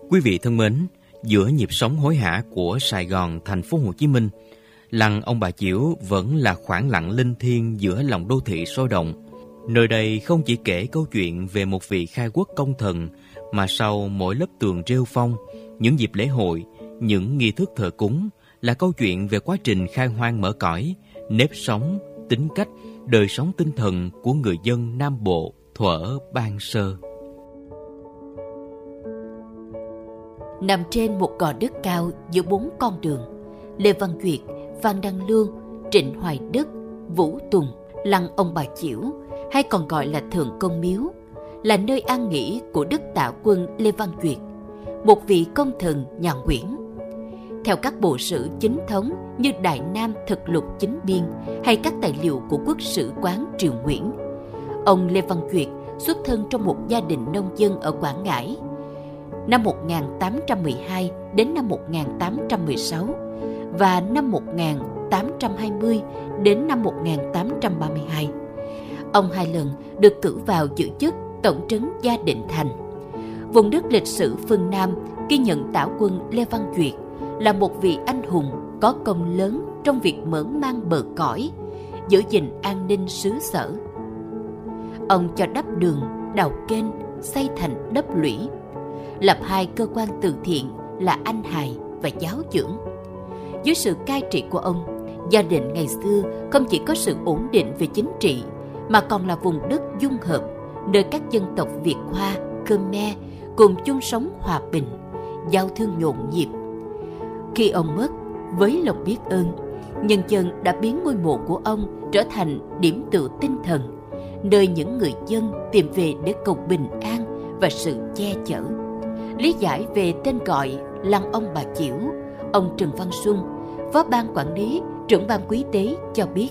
Quý vị thân mến, giữa nhịp sống hối hả của Sài Gòn, thành phố Hồ Chí Minh, lăng ông bà Chiểu vẫn là khoảng lặng linh thiêng giữa lòng đô thị sôi động. Nơi đây không chỉ kể câu chuyện về một vị khai quốc công thần, mà sau mỗi lớp tường rêu phong, những dịp lễ hội, những nghi thức thờ cúng là câu chuyện về quá trình khai hoang mở cõi, nếp sống, tính cách, đời sống tinh thần của người dân Nam Bộ thuở ban sơ. Nằm trên một gò đất cao giữa 4 con đường, Lê Văn Duyệt, Phan Đăng Lương, Trịnh Hoài Đức, Vũ Tùng, lăng ông bà Chiểu, hay còn gọi là Thượng Công Miếu, là nơi an nghỉ của Đức Tạ Quân Lê Văn Duyệt, một vị công thần nhà Nguyễn. Theo các bộ sử chính thống như Đại Nam Thực Lục Chính Biên hay các tài liệu của Quốc sử quán Triều Nguyễn, ông Lê Văn Duyệt xuất thân trong một gia đình nông dân ở Quảng Ngãi. Năm 1812 đến năm 1816 và năm 1820 đến năm 1832. Ông 2 lần được cử vào giữ chức tổng trấn Gia Định Thành. Vùng đất lịch sử phương Nam ghi nhận Tả Quân Lê Văn Duyệt là một vị anh hùng có công lớn trong việc mở mang bờ cõi, giữ gìn an ninh xứ sở. Ông cho đắp đường, đào kênh, xây thành đắp lũy, lập 2 cơ quan từ thiện là Anh Hài và Giáo dưỡng. Dưới sự cai trị của ông, Gia Định ngày xưa không chỉ có sự ổn định về chính trị, mà còn là vùng đất dung hợp, nơi các dân tộc Việt Hoa, Khmer cùng chung sống hòa bình, giao thương nhộn nhịp. Khi ông mất, với lòng biết ơn, nhân dân đã biến ngôi mộ của ông trở thành điểm tựa tinh thần, nơi những người dân tìm về để cầu bình an và sự che chở. Lý giải về tên gọi lăng ông bà Chiểu, ông Trần Văn Xuân, Phó ban quản lý, trưởng ban quý tế cho biết: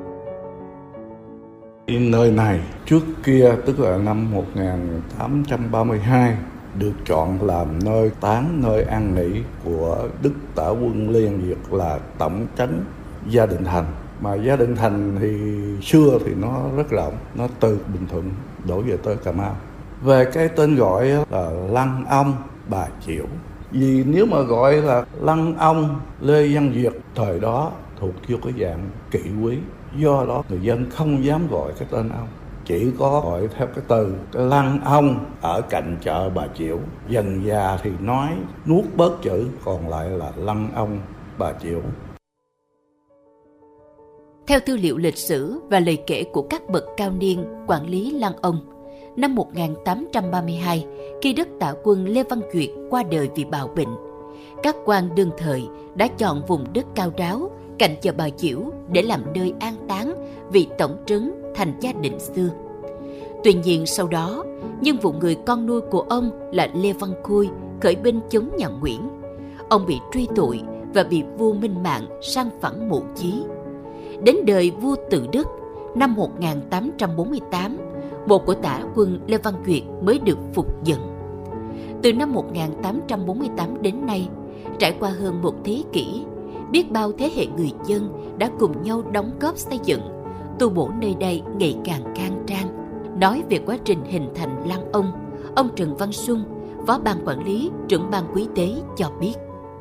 nơi này trước kia, tức là năm 1832, được chọn làm nơi táng, nơi an nghỉ của Đức Tả Quân Lê Văn Duyệt là tổng trấn Gia Định Thành. Mà Gia Định Thành thì xưa thì nó rất rộng, nó từ Bình Thuận đổ về tới Cà Mau. Về cái tên gọi là lăng ông bà Chiểu, vì nếu mà gọi là lăng ông Lê Văn Duyệt thời đó thuộc vô cái dạng kỵ quý, do đó người dân không dám gọi cái tên ông, chỉ có gọi theo cái từ cái lăng ông ở cạnh chợ Bà Chiểu. Dần già thì nói nuốt bớt chữ, còn lại là lăng ông bà Chiểu. Theo tư liệu lịch sử và lời kể của các bậc cao niên quản lý lăng ông, năm 1832, khi Đức Tạ Quân Lê Văn Duyệt qua đời vì bạo bệnh, các quan đương thời đã chọn vùng đất cao ráo cạnh chợ Bà Chiểu để làm nơi an táng vị tổng trấn thành Gia Định xưa. Tuy nhiên sau đó, nhân vụ người con nuôi của ông là Lê Văn Khôi khởi binh chống nhà Nguyễn, ông bị truy tội và bị vua Minh Mạng sang phẳng mộ chí. Đến đời vua Tự Đức năm 1848, mộ của Tả Quân Lê Văn Duyệt mới được phục dựng. Từ năm 1848 đến nay, trải qua hơn một thế kỷ, biết bao thế hệ người dân đã cùng nhau đóng góp xây dựng, tu bổ nơi đây ngày càng khang trang. Nói về quá trình hình thành lăng ông Trần Văn Xuân, Phó ban quản lý, trưởng ban quý tế cho biết: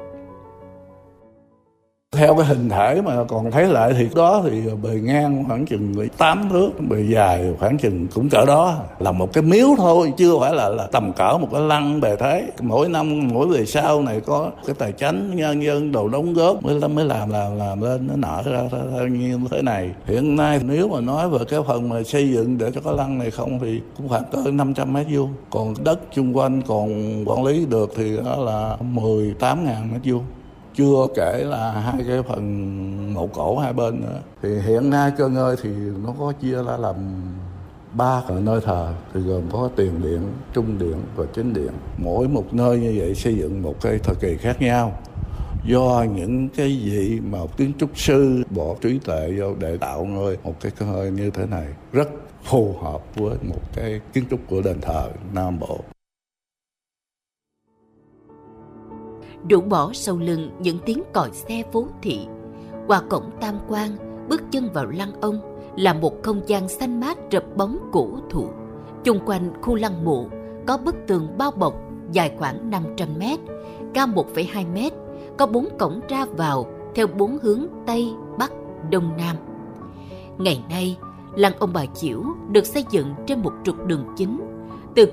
Theo cái hình thể mà còn thấy lại thì đó thì bề ngang khoảng chừng 8 thước, bề dài khoảng chừng cũng cỡ đó, là một cái miếu thôi, chưa phải là tầm cỡ một cái lăng bề thế. Mỗi năm, mỗi về sau này có cái tài chánh nhân dân đồ đóng góp mới làm lên nó nở ra như thế này. Hiện nay nếu mà nói về cái phần mà xây dựng để cho cái lăng này không thì cũng khoảng cỡ 500 mét vuông, còn đất chung quanh còn quản lý được thì đó là 18.000 mét vuông. Chưa kể là 2 cái phần mộ cổ hai bên nữa. Thì hiện nay cơ ngơi thì nó có chia ra làm 3 nơi thờ, thì gồm có tiền điện, trung điện và chính điện. Mỗi một nơi như vậy xây dựng một cái thời kỳ khác nhau, do những cái gì mà kiến trúc sư bỏ trí tuệ vô để tạo ngôi một cái cơ ngơi như thế này rất phù hợp với một cái kiến trúc của đền thờ Nam Bộ. Rũ bỏ sau lưng những tiếng còi xe phố thị, qua cổng Tam Quan, bước chân vào lăng ông là một không gian xanh mát rợp bóng cổ thụ. Chung quanh khu lăng mộ có bức tường bao bọc dài khoảng 500 mét, cao 1,2 mét, có 4 cổng ra vào theo 4 hướng Tây, Bắc, Đông, Nam. Ngày nay, lăng ông bà Chiểu được xây dựng trên một trục đường chính